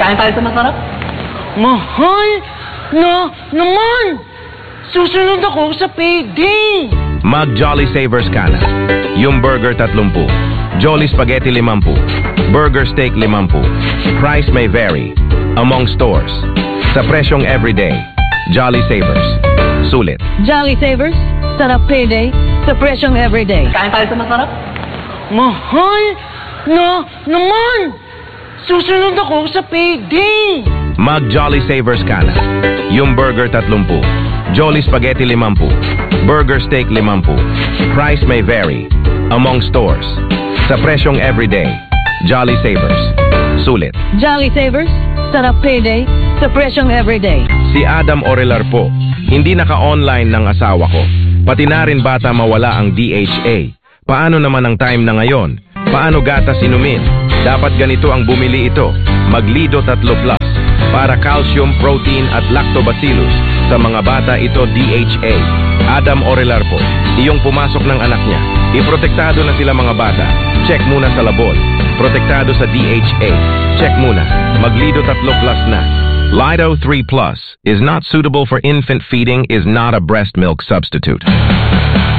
Kain tayo sa masarap. Mahal na naman! Susunod ako sa payday! Mag Jolly Savers ka na. Yung burger 30, Jolly Spaghetti 50, Burger Steak 50. Price may vary among stores. Sa presyong everyday, Jolly Savers. Sulit. Jolly Savers, sarap payday, sa presyong everyday. Kain tayo sa masarap. Mahal na naman! Susunod ako sa payday! Mag Jolly Savers ka na. Yung burger 30, Jolly Spaghetti 50, Burger Steak 50. Price may vary among stores. Sa presyong everyday, Jolly Savers. Sulit. Jolly Savers, sarap payday, sa presyong everyday. Si Adam Orelar po, hindi naka-online ng asawa ko. Pati na rin bata mawala ang DHA. Paano naman ang time na ngayon? Paano gatas inumin? Dapat ganito ang bumili ito. Maglido 3 Plus. Para calcium, protein at lactobacillus. Sa mga bata ito DHA. Adam Orelar po, iyong pumasok ng anak niya. Iprotektado na sila mga bata. Check muna sa labon. Protektado sa DHA. Check muna. Maglido 3 Plus na. Lido 3 Plus is not suitable for infant feeding, is not a breast milk substitute.